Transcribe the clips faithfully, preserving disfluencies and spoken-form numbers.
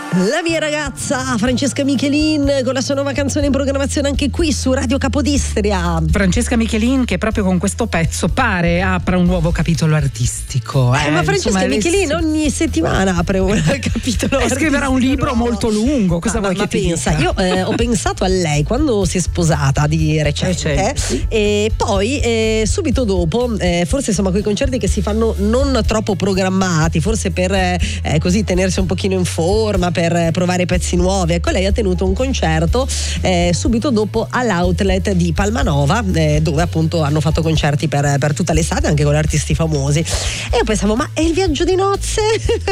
La mia ragazza Francesca Michelin con la sua nuova canzone in programmazione anche qui su Radio Capodistria. Francesca Michelin che proprio con questo pezzo pare apra un nuovo capitolo artistico. Eh, eh, ma Francesca insomma, Michelin ogni settimana apre un capitolo. E scriverà un libro nuovo. molto lungo. Cosa ma, vuoi ma che ti pensa, dica? io eh, ho pensato a lei quando si è sposata di recente, Recente. e poi eh, subito dopo, eh, forse insomma quei concerti che si fanno non troppo programmati, forse per eh, così tenersi un pochino in forma, per eh, provare pezzi nuovi. Ecco, lei ha tenuto un concerto eh, subito dopo all'outlet di Palmanova, eh, dove appunto hanno fatto concerti per, per tutta l'estate anche con artisti famosi, e io pensavo, ma è il viaggio di nozze?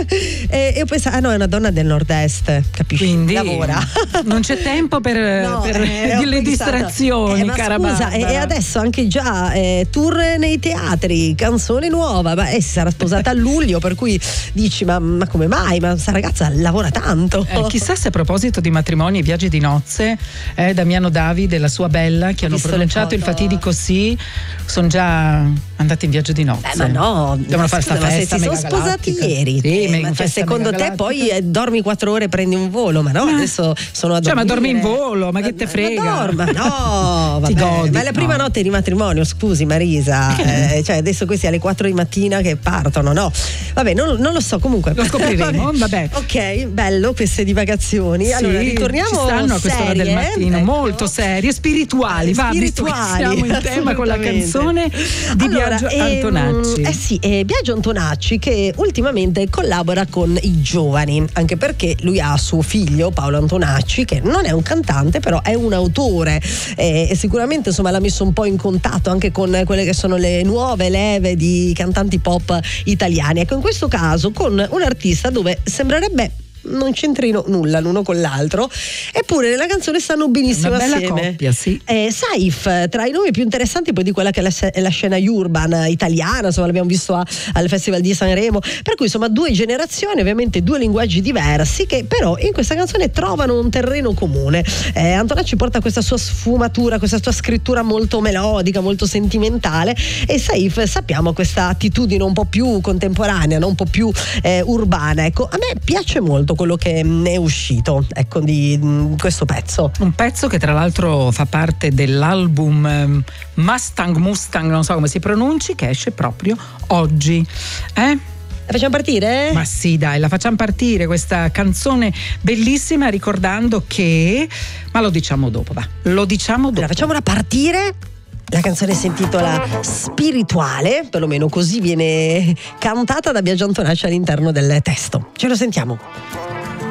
e io pensavo, ah no, è una donna del nord-est, capisci? Quindi lavora, non c'è tempo per, no, per eh, ho delle pensato, distrazioni, eh, ma cara scusa, e, Barbara. e adesso anche già eh, tour nei teatri, canzone nuova, ma eh, si sarà sposata a luglio, per cui dici, ma, ma come mai? Ma questa ragazza lavora tanto. Eh, chissà se a proposito di matrimoni e viaggi di nozze, eh, Damiano Davide e la sua Bella, che hanno visto pronunciato le il foto? fatidico sì, sono già andati in viaggio di nozze. Eh, ma no, devono fare sta scusa, ma se festa si sono mega sposati galattica. ieri, Sì, eh, mega ma cioè, festa secondo mega te galattica. poi eh, dormi quattro ore e prendi un volo? Ma no, Ma- adesso sono a Cioè, dormire. ma dormi in volo, ma che te frega? Ma dorma, no, vabbè. Ti godi, Ma è la prima no. notte di matrimonio, scusi Marisa, eh, cioè adesso questi alle quattro di mattina che partono, no? Vabbè, non, non lo so, comunque Lo scopriremo, vabbè. Ok, bello queste divagazioni. Allora, Sì, ritorniamo ci stanno a quest'ora serie, del mattino, ecco. molto serie, spirituali, va, visto che Spirituali, siamo in tema con la assolutamente. canzone di Allora, Biagio ehm, Antonacci. Eh sì, eh, Biagio Antonacci che ultimamente collabora con i giovani, anche perché lui ha suo figlio Paolo Antonacci, che non è un cantante, però è un autore, eh, e sicuramente insomma l'ha messo un po' in contatto anche con quelle che sono le nuove leve di cantanti pop italiani. Ecco, in questo caso con un artista dove sembrerebbe non c'entrino nulla l'uno con l'altro, eppure nella canzone stanno benissimo Una bella assieme. coppia, sì. Eh, Saif, tra i nomi più interessanti poi di quella che è la, è la scena urban italiana, insomma l'abbiamo visto a, al Festival di Sanremo, per cui insomma due generazioni, ovviamente due linguaggi diversi, che però in questa canzone trovano un terreno comune. eh, Antonacci porta questa sua sfumatura, questa sua scrittura molto melodica, molto sentimentale, e Saif sappiamo questa attitudine un po' più contemporanea, no? Un po' più eh, urbana. Ecco, a me piace molto quello che ne è uscito, ecco, di, di questo pezzo. Un pezzo che tra l'altro fa parte dell'album ehm, Mustang Mustang, non so come si pronunci, che esce proprio oggi. Eh? La facciamo partire? Ma sì, dai, la facciamo partire questa canzone bellissima, ricordando che, ma lo diciamo dopo, va, lo diciamo dopo. Allora, facciamola partire. La canzone si intitola Spirituale, perlomeno così viene cantata da Biagio Antonacci all'interno del testo. Ce lo sentiamo.